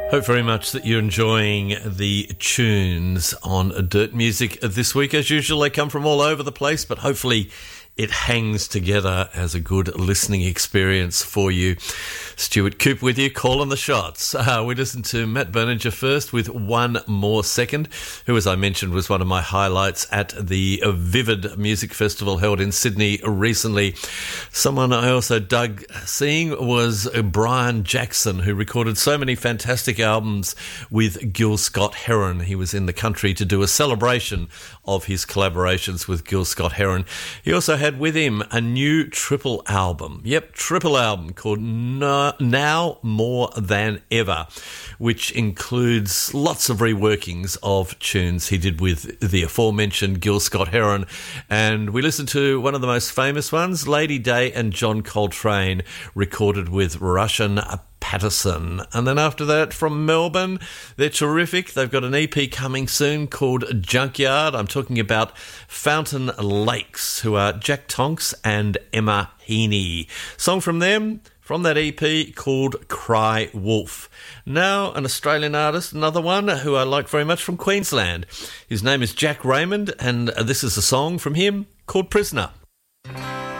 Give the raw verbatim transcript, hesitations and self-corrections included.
Hope very much that you're enjoying the tunes on Dirt Music this week. As usual, they come from all over the place, but hopefully it hangs together as a good listening experience for you. Stuart Coop with you, calling the shots. Uh, we listened to Matt Berninger first with One More Second, who, as I mentioned, was one of my highlights at the Vivid Music Festival held in Sydney recently. Someone I also dug seeing was Brian Jackson, who recorded so many fantastic albums with Gil Scott-Heron. He was in the country to do a celebration of his collaborations with Gil Scott-Heron. He also had with him a new triple album. Yep, triple album called Now More Than Ever, which includes lots of reworkings of tunes he did with the aforementioned Gil Scott-Heron. And we listened to one of the most famous ones, Lady Day and John Coltrane, recorded with Russian Patterson. And then after that, from Melbourne, they're terrific. They've got an E P coming soon called Junkyard. I'm talking about Fountain Lakes, who are Jack Tonks and Emma Heaney. Song from them, from that E P, called Cry Wolf. Now, an Australian artist, another one who I like very much, from Queensland. His name is Jack Raymond, and this is a song from him called Prisoner.